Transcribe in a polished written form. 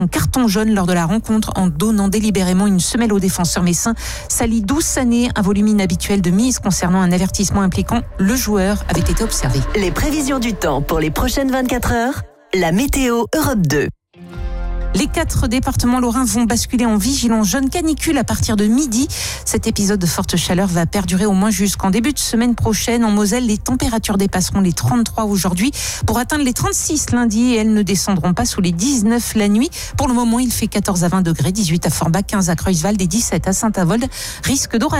un carton jaune lors de la rencontre en donnant délibérément une semelle au défenseur messin. Sali 12 années, un volume inhabituel de mise concernant un avertissement impliquant le joueur avait été observé. Les prévisions du temps pour les prochaines 24 heures, la météo Europe 2. Les 4 départements lorrains vont basculer en vigilance jaune canicule à partir de midi. Cet épisode de forte chaleur va perdurer au moins jusqu'en début de semaine prochaine. En Moselle, les températures dépasseront les 33 aujourd'hui pour atteindre les 36 lundi et elles ne descendront pas sous les 19 la nuit. Pour le moment, il fait 14 à 20 degrés, 18 à Forbach, 15 à Creuswald et 17 à Saint-Avold. Risque d'orage